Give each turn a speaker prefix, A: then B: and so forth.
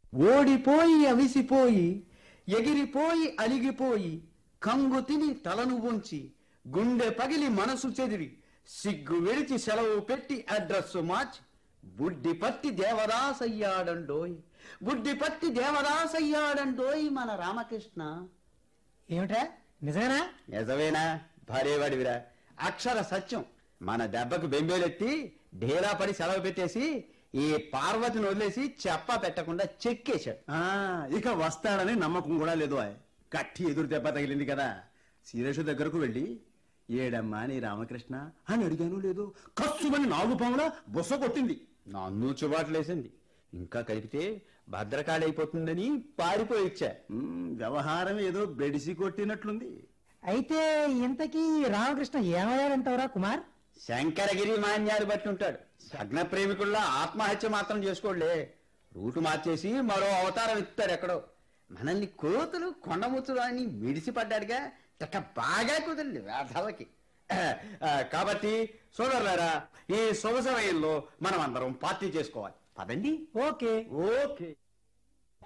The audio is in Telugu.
A: ఓడిపోయి అవిసిపోయి ఎగిరిపోయి అలిగిపోయి కంగు తిని తలను వంచి గుండె పగిలి మనసు చెదిరి సిగ్గు విడిచి సెలవు పెట్టి అడ్రస్సు మార్చి బుడ్డి పట్టి దేవదాసయ్యాడండోయ్, బుడ్డి పట్టి దేవదాసయ్యాడండోయ్ మన రామకృష్ణ.
B: ఏమిట్రా నిజమేనా?
A: నిజమేనా? భార్యవాడివిరా, అక్షర సత్యం. మన దెబ్బకు బెంబేలెత్తి ఢేలా పడి సెలవు పెట్టేసి ఈ పార్వతిని వదిలేసి చెప్పా పెట్టకుండా చెక్కేశాడు.
C: ఇక వస్తాడని నమ్మకం కూడా లేదు. కట్టి ఎదురు దెబ్బ తగిలింది కదా. శిరీష దగ్గరకు వెళ్ళి ఏడమ్మా నీ రామకృష్ణ అని అడిగాను లేదు, కస్సుమని 4 పాముల బుస కొట్టింది.
A: నన్ను చుబాట్లేసింది. ఇంకా కలిపితే భద్రకాళైపోతుందని పారిపోయి ఇచ్చా.
C: వ్యవహారం ఏదో బెడిసి కొట్టినట్లుంది.
B: అయితే ఇంతకీ రామకృష్ణ ఏమయ్యాడంటావురా కుమార్?
A: శంకరగిరి మాన్యాలు బట్టి ఉంటాడు. సగ్న ప్రేమికుల్లా ఆత్మహత్య మాత్రం చేసుకోలే, రూటు మార్చేసి మరో అవతారం ఇస్తాడు ఎక్కడో. మనల్ని కోతులు కొండముచ్చులు అని మిడిసిపడ్డాడుగా, ఇక బాగా కుదిరింది వేధవకి. కాబట్టి సోదరులారా, ఈ శుభ సమయంలో మనం అందరం పార్టీ చేసుకోవాలి. పదండి.
B: ఓకే.
A: ఓకే.